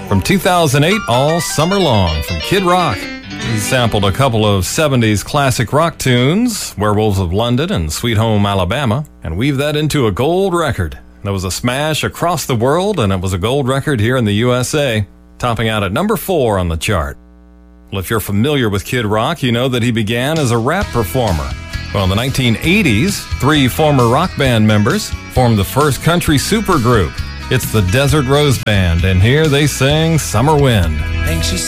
From 2008, All Summer Long from Kid Rock. He sampled a couple of 70s classic rock tunes, Werewolves of London and Sweet Home Alabama, and weaved that into a gold record. That was a smash across the world, and it was a gold record here in the USA, topping out at number 4 on the chart. Well, if you're familiar with Kid Rock, you know that he began as a rap performer. Well, in the 1980s, 3 former rock band members formed the first country supergroup. It's the Desert Rose Band, and here they sing Summer Wind. Anxious